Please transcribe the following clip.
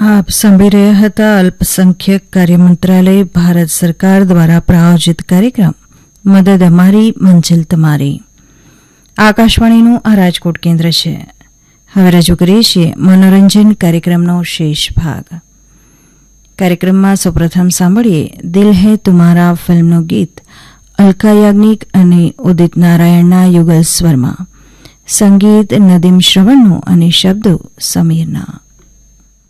આપ સાંભળી રહ્યા હતા અલ્પસંખ્યક કાર્ય મંત્રાલય ભારત સરકાર દ્વારા પ્રાયોજિત કાર્યક્રમ મદદ અમારી મંજિલ તમારી. આકાશવાણીનું આ રાજકોટ કેન્દ્ર છે. હવે રજૂ કરીએ છીએ મનોરંજન કાર્યક્રમનો શેષ ભાગ. કાર્યક્રમમાં સૌપ્રથમ સાંભળીએ દિલ હૈ તુમ્હારા ફિલ્મનું ગીત અલકા યાજ્ઞિક અને ઉદિત નારાયણના યુગલ સ્વરમાં, સંગીત નદીમ શ્રવણનું અને શબ્દો સમીરના.